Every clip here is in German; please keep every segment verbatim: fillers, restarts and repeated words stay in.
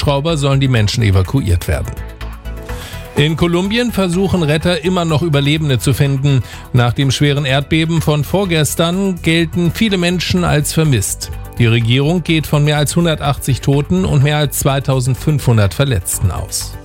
Hubschrauber sollen die Menschen evakuiert werden. In Kolumbien versuchen Retter immer noch Überlebende zu finden. Nach dem schweren Erdbeben von vorgestern gelten viele Menschen als vermisst. Die Regierung geht von mehr als hundertachtzig Toten und mehr als zweitausendfünfhundert Verletzten aus.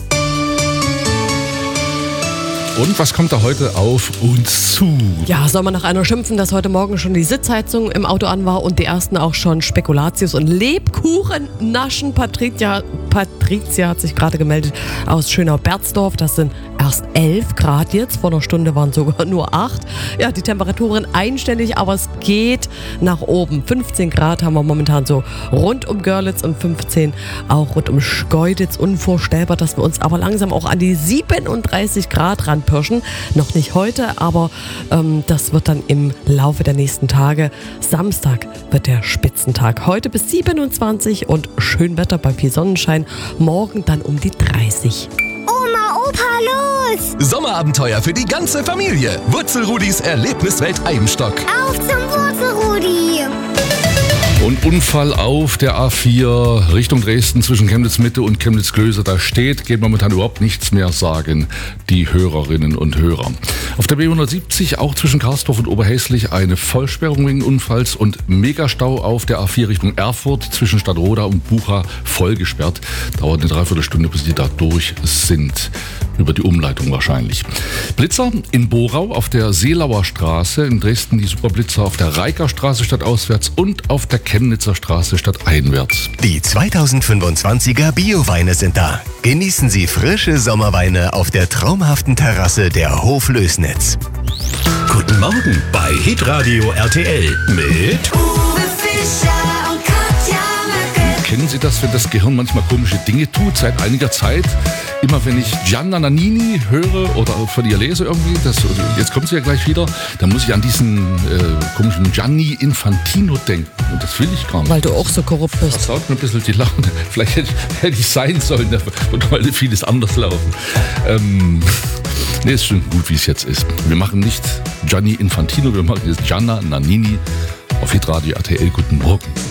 Und was kommt da heute auf uns zu? Ja, soll man nach einer schimpfen, dass heute Morgen schon die Sitzheizung im Auto an war und die ersten auch schon Spekulatius und Lebkuchen naschen. Patricia, Patricia hat sich gerade gemeldet aus Schönau-Berzdorf. Das sind erst elf Grad jetzt. Vor einer Stunde waren sogar nur acht. Ja, die Temperaturen einstellig, aber es geht nach oben. fünfzehn Grad haben wir momentan so rund um Görlitz und fünfzehn auch rund um Schkeuditz. Unvorstellbar, dass wir uns aber langsam auch an die siebenunddreißig Grad ranpirschen. Noch nicht heute, aber ähm, das wird dann im Laufe der nächsten Tage. Samstag wird der Spitzentag. Heute bis siebenundzwanzig und schön Wetter bei viel Sonnenschein. Morgen dann um die dreißig. Oma, Opa, los! Sommerabenteuer für die ganze Familie. Wurzelrudis Erlebniswelt Eibenstock. Auf zum Wurzelrudi! Und Unfall auf der A vier Richtung Dresden zwischen Chemnitz-Mitte und Chemnitz-Klöße. Da steht, geht momentan überhaupt nichts mehr, sagen die Hörerinnen und Hörer. Auf der B hundertsiebzig, auch zwischen Karsdorf und Oberhäslich, eine Vollsperrung wegen Unfalls und Megastau auf der A vier Richtung Erfurt zwischen Stadtroda und Bucha voll gesperrt. Dauert eine Dreiviertelstunde, bis die da durch sind. Über die Umleitung wahrscheinlich. Blitzer in Borau auf der Seelauer Straße, in Dresden die Superblitzer auf der Reiker Straße stadtauswärts und auf der Chemnitzer Straße stadteinwärts. Die zweitausendfünfundzwanziger Bio-Weine sind da. Genießen Sie frische Sommerweine auf der traumhaften Terrasse der Hof Lößnitz. Guten Morgen bei Hitradio R T L mit Uwe Fischer und Katja Möcke. Kennen Sie das, wenn das Gehirn manchmal komische Dinge tut? Seit einiger Zeit, immer wenn ich Gianna Nannini höre oder von ihr lese irgendwie, das, jetzt kommt sie ja gleich wieder, dann muss ich an diesen äh, komischen Gianni Infantino denken. Und das will ich gar nicht. Weil du auch so korrupt bist. Das saugt mir ein bisschen die Laune. Vielleicht hätte ich, hätte ich sein sollen, da wird heute vieles anders laufen. Ähm, nee, ist schon gut, wie es jetzt ist. Wir machen nicht Gianni Infantino, wir machen jetzt Gianna Nannini auf Hitradio R T L. Guten Morgen.